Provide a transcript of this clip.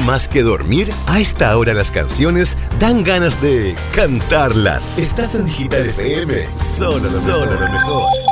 más que dormir, a esta hora las canciones dan ganas de cantarlas. Estás en Digital FM, solo lo mejor.